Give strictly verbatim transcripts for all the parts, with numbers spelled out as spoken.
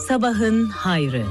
Sabahın hayrı.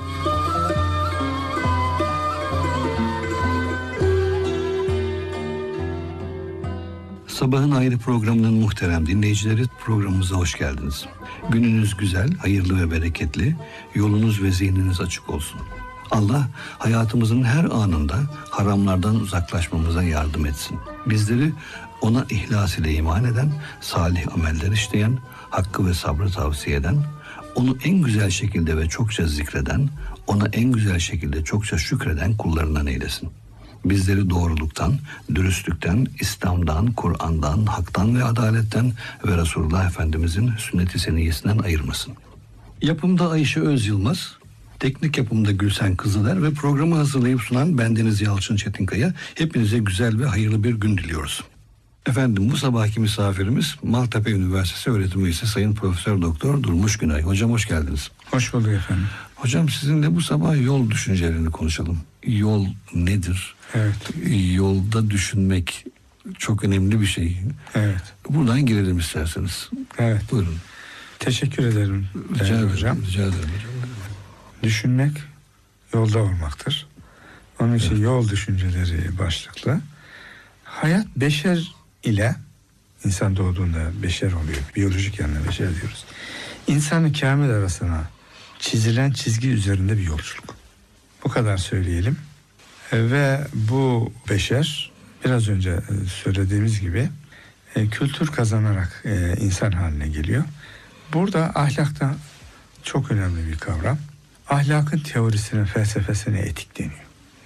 Sabahın Hayrı programının muhterem dinleyicileri, programımıza hoş geldiniz. Gününüz güzel, hayırlı ve bereketli, yolunuz ve zihniniz açık olsun. Allah hayatımızın her anında haramlardan uzaklaşmamıza yardım etsin. Bizleri ona ihlas ile iman eden, salih ameller işleyen, hakkı ve sabrı tavsiye eden, onu en güzel şekilde ve çokça zikreden, ona en güzel şekilde çokça şükreden kullarından eylesin. Bizleri doğruluktan, dürüstlükten, İslam'dan, Kur'an'dan, haktan ve adaletten ve Resulullah Efendimizin sünnet-i seniyyesinden ayırmasın. Yapımda Ayşe Öz Yılmaz, teknik yapımda Gülsen Kızıler ve programı hazırlayıp sunan bendeniz Yalçın Çetinkaya. Hepinize güzel ve hayırlı bir gün diliyoruz. Efendim, bu sabahki misafirimiz Maltepe Üniversitesi öğretim üyesi Sayın Profesör Doktor Durmuş Günay. Hocam hoş geldiniz. Hoş bulduk efendim. Hocam, sizinle bu sabah yol düşüncelerini konuşalım. Yol nedir? Evet. Yolda düşünmek çok önemli bir şey. Evet. Buradan girelim isterseniz. Evet. Buyurun. Teşekkür ederim. Rica ederim hocam. Rica ederim hocam. Düşünmek yolda olmaktır. Onun için Evet. Yol düşünceleri başlıklı. Hayat beşer ile, insan doğduğunda beşer oluyor. Biyolojik yanına beşer diyoruz. İnsanın kamil arasına çizilen çizgi üzerinde bir yolculuk. Bu kadar söyleyelim. E, ve bu beşer biraz önce söylediğimiz gibi e, kültür kazanarak e, insan haline geliyor. Burada ahlakta çok önemli bir kavram. Ahlakın teorisine, felsefesine etik deniyor.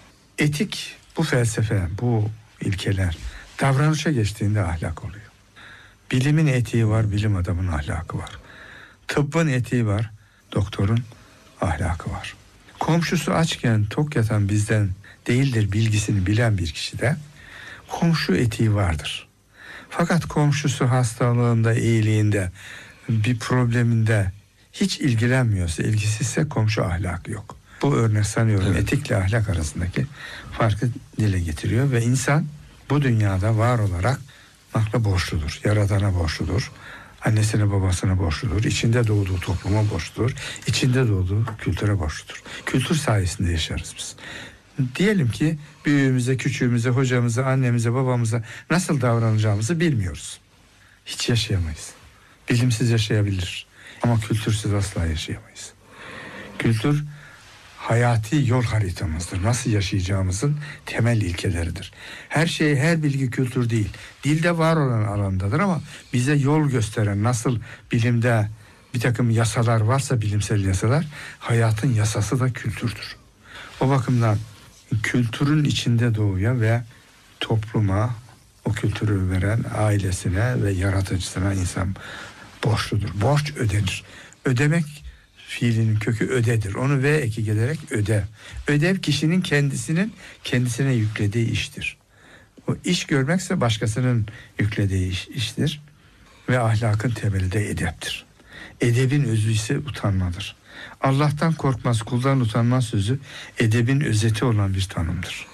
Etik, bu felsefe, bu ilkeler davranışa geçtiğinde ahlak oluyor. Bilimin etiği var, bilim adamının ahlakı var. Tıbbın etiği var, doktorun ahlakı var. Komşusu açken tok yatan bizden değildir bilgisini bilen bir kişide komşu etiği vardır. Fakat komşusu hastalığında, iyiliğinde, bir probleminde hiç ilgilenmiyorsa, ilgisizse komşu ahlakı yok. Bu örnek sanıyorum evet. etikle ahlak arasındaki farkı dile getiriyor ve insan bu dünyada var olarak akla borçludur, Yaradan'a borçludur, annesine babasına borçludur, içinde doğduğu topluma borçludur, içinde doğduğu kültüre borçludur. Kültür sayesinde yaşarız biz. Diyelim ki büyüğümüze, küçüğümüze, hocamıza, annemize, babamıza nasıl davranacağımızı bilmiyoruz. Hiç yaşayamayız. Bilimsiz yaşayabilir ama kültürsüz asla yaşayamayız. Kültür hayati yol haritamızdır. Nasıl yaşayacağımızın temel ilkeleridir. Her şey, her bilgi kültür değil. Dilde var olan alandadır ama bize yol gösteren, nasıl bilimde bir takım yasalar varsa, bilimsel yasalar, hayatın yasası da kültürdür. O bakımdan kültürün içinde doğuya ve topluma, o kültürü veren ailesine ve yaratıcısına insan borçludur. Borç ödenir. Ödemek fiilinin kökü ödedir. Onu V eki gelerek ödev. Ödev kişinin kendisinin kendisine yüklediği iştir. O iş görmekse başkasının yüklediği iş, iştir. Ve ahlakın temeli de edeptir. Edebin özü ise utanmadır. Allah'tan korkmaz, kuldan utanmaz sözü edebin özeti olan bir tanımdır.